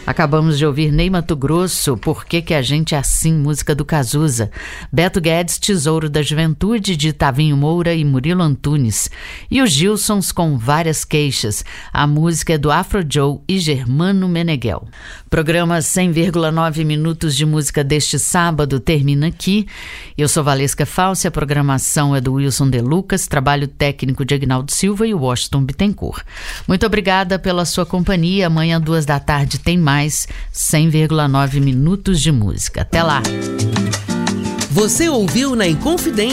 Acabamos de ouvir Ney Matogrosso, Por que a gente é assim, música do Cazuza. Beto Guedes, Tesouro da Juventude, de Tavinho Moura e Murilo Antunes. E os Gilsons com Várias Queixas. A música é do Afro Joe e Germano Meneghel. Programa 100,9 minutos de música deste sábado termina aqui. Eu sou Valesca Falsi, a programação é do Wilson De Lucas, trabalho técnico de Agnaldo Silva e Washington Bittencourt. Muito obrigada pela sua companhia. Amanhã, 14h, tem mais 100,9 minutos de música. Até lá! Você ouviu na Inconfidência